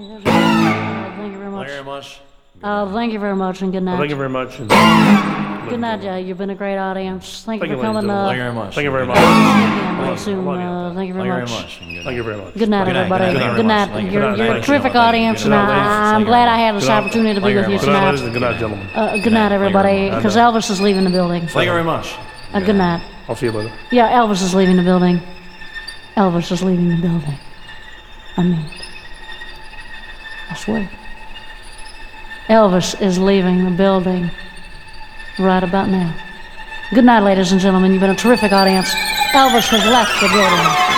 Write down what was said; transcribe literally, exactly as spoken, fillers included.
Uh, thank you very much. Thank you very much. Uh, thank you very much, and good night. Well, thank you very much. and- Good night, Jay. You've been a great audience. Thank, Thank you you, for ladies coming. and Uh, Thank you very much. Thank you very much. again I real love soon. you. I love you. Uh, thank you Thank very you much. very much. and good Thank you night. very much. Good night, Good night, everybody. good night, Good good night. night. You're, Good night, you're a ladies. terrific Thank you. audience, Good and night, I, ladies. I'm Thank glad you. I had this Good night. opportunity to be Thank you with you very Good night, tonight. ladies, and good night, gentlemen. Uh, good night, everybody, because Elvis is leaving the building. Thank you very much. Uh, good night. I'll see you later. Yeah, Elvis is leaving the building. Elvis is leaving the building. I mean, I swear. Elvis is leaving the building right about now. Good night, ladies and gentlemen. You've been a terrific audience. Elvis has left the building.